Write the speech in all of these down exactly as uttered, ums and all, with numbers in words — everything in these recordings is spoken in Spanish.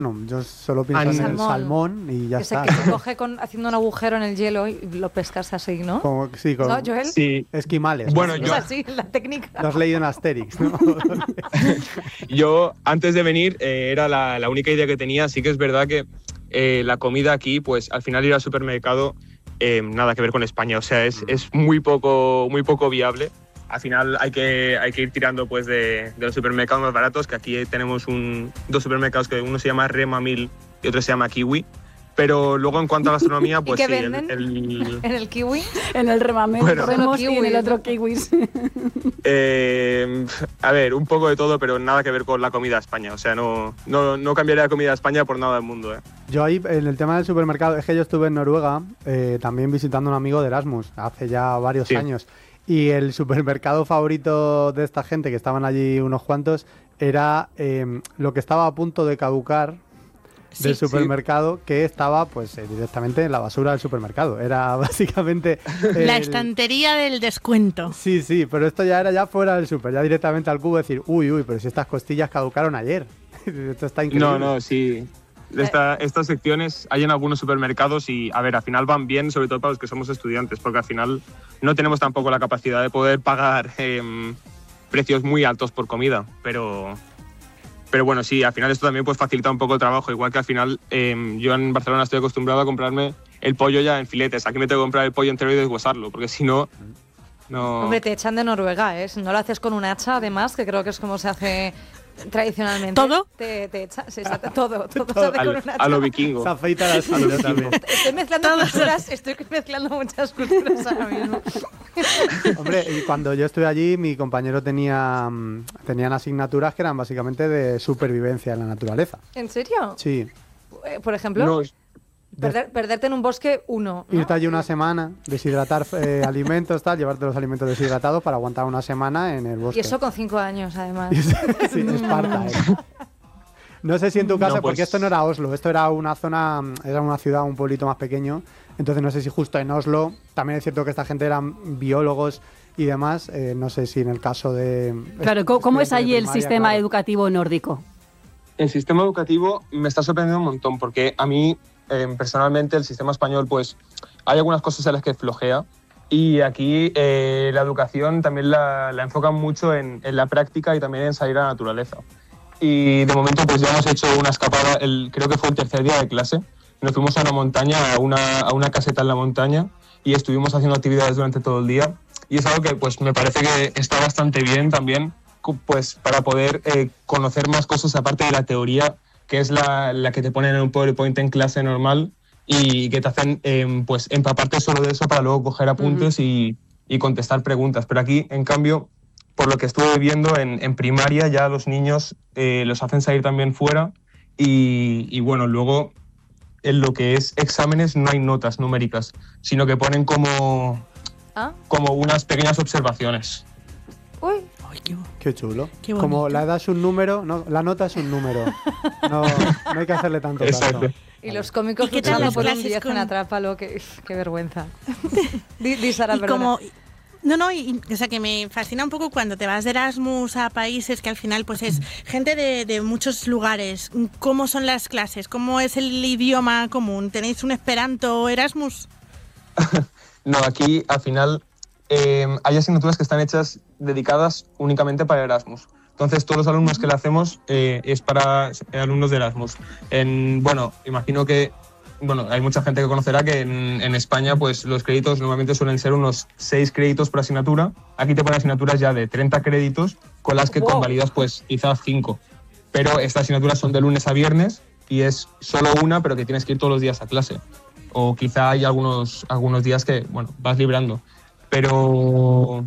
No, yo solo pienso An- en el Salmón. salmón y ya Que se, está. que se coge con, haciendo un agujero en el hielo y lo pescas así, ¿no? Como, sí, con ¿No, Joel? Sí, esquimales. Bueno, ¿no? Es yo- así, la técnica. Lo has leído en Asterix, ¿no? yo antes de venir eh, era la, la única idea que tenía. Sí que es verdad que eh, la comida aquí, pues al final ir al supermercado, eh, nada que ver con España. O sea, es, es muy, poco, muy poco viable. Al final hay que, hay que ir tirando pues, de, de los supermercados más baratos, que aquí tenemos un, dos supermercados, que uno se llama Rema Mil y otro se llama Kiwi. Pero luego en cuanto a gastronomía, pues qué sí, el- venden? el, En el kiwi. En el remamel, Bueno. remos y en Kiwis, el otro ¿no? kiwis. Eh, a ver, un poco de todo, pero nada que ver con la comida de España. O sea, no, no, no cambiaría la comida de España por nada del mundo. ¿eh? Yo ahí, en el tema del supermercado, es que yo estuve en Noruega eh, también visitando a un amigo de Erasmus hace ya varios Sí. años. Y el supermercado favorito de esta gente, que estaban allí unos cuantos, era eh, lo que estaba a punto de caducar del Sí, supermercado, que estaba pues eh, directamente en la basura del supermercado. Era básicamente... La el- estantería del descuento. Sí, sí, pero esto ya era ya fuera del super, ya directamente al cubo decir, uy, uy, pero si estas costillas caducaron ayer. Esto está increíble. No, no, sí. Esta- estas secciones hay en algunos supermercados y, a ver, al final van bien, sobre todo para los que somos estudiantes, porque al final no tenemos tampoco la capacidad de poder pagar eh, precios muy altos por comida, pero... Pero bueno, sí, al final esto también pues, facilita un poco el trabajo, igual que al final eh, yo en Barcelona estoy acostumbrado a comprarme el pollo ya en filetes, aquí me tengo que comprar el pollo entero y deshuesarlo, porque si no, no... Hombre, te echan de Noruega, ¿eh? Si no lo haces con un hacha, además, que creo que es como se hace tradicionalmente. ¿Todo? Te, te echan, sí, se hace todo, todo se hace con al- un hacha. a lo vikingo. Se afeita la espalda también. Estoy mezclando culturas, estoy mezclando muchas culturas ahora mismo. Hombre, y cuando yo estuve allí, mi compañero tenía mm, tenían asignaturas que eran básicamente de supervivencia en la naturaleza. ¿En serio? Sí. Eh, Por ejemplo, No, perder- perderte en un bosque, uno. ¿no? Irte allí una semana, deshidratar eh, alimentos, tal, llevarte los alimentos deshidratados para aguantar una semana en el Y bosque. eso con cinco años, además. Sí, Esparta. eh. No sé si en tu caso, No, pues- porque esto no era Oslo, esto era una zona, era una ciudad, un pueblito más pequeño. Entonces no sé si justo en Oslo, también es cierto que esta gente eran biólogos y demás. eh, no sé si en el caso de... Claro, ¿cómo, cómo es estudiantes de allí el primaria, sistema claro. educativo nórdico? El sistema educativo me está sorprendiendo un montón porque a mí eh, personalmente el sistema español pues hay algunas cosas en las que flojea y aquí eh, la educación también la, la enfocan mucho en, en la práctica y también en salir a la naturaleza. Y de momento pues ya hemos hecho una escapada, el, creo que fue el tercer día de clase, nos fuimos a una montaña, a una, a una caseta en la montaña y estuvimos haciendo actividades durante todo el día y es algo que pues me parece que está bastante bien también pues para poder eh, conocer más cosas aparte de la teoría, que es la, la que te ponen en un PowerPoint en clase normal y que te hacen eh, pues empaparte solo de eso para luego coger apuntes uh-huh. y, y contestar preguntas. Pero aquí, en cambio, por lo que estuve viendo en, en primaria, ya los niños eh, los hacen salir también fuera y, y bueno, luego en lo que es exámenes no hay notas numéricas, sino que ponen como, ¿Ah? como unas pequeñas observaciones. Uy. Ay, qué, Qué chulo. Qué Como la edad es un número, no, la nota es un número. No, no hay que hacerle tanto Exacto. caso. Y los cómicos ¿Y qué tal luchando las por un clases diez con- en Atrápalo, qué, qué vergüenza. di, di, Sara, Y perdona. como no, no, y, o sea que me fascina un poco cuando te vas de Erasmus a países que al final pues es gente de, de muchos lugares. ¿Cómo son las clases? ¿Cómo es el idioma común? ¿Tenéis un Esperanto Erasmus? No, aquí al final eh, hay asignaturas que están hechas dedicadas únicamente para Erasmus. Entonces todos los alumnos que le hacemos eh, es para alumnos de Erasmus. En, bueno, imagino que bueno, hay mucha gente que conocerá que en, en España pues, los créditos normalmente suelen ser unos seis créditos por asignatura. Aquí te ponen asignaturas ya de treinta créditos con las que Wow. convalidas pues quizás cinco. Pero estas asignaturas son de lunes a viernes y es solo una, pero que tienes que ir todos los días a clase. O quizá hay algunos, algunos días que bueno, vas librando. Pero,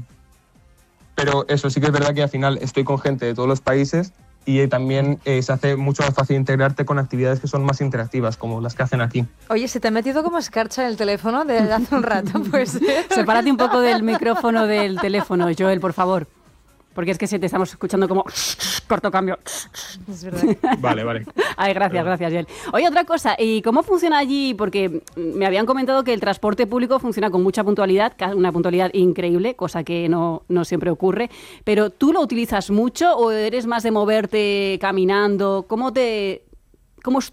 pero eso sí que es verdad que al final estoy con gente de todos los países y también eh, se hace mucho más fácil integrarte con actividades que son más interactivas, como las que hacen aquí. Oye, ¿se te ha metido como escarcha en el teléfono desde hace un rato? Pues, ¿eh? Sepárate un poco del micrófono del teléfono, Joel, por favor. Porque es que se te estamos escuchando como corto cambio. Es verdad. Vale, vale. Ay, gracias, gracias, Joel. Oye, otra cosa, ¿y cómo funciona allí? Porque me habían comentado que el transporte público funciona con mucha puntualidad, una puntualidad increíble, cosa que no, no siempre ocurre. Pero ¿tú lo utilizas mucho o eres más de moverte caminando? ¿Cómo te, cómo es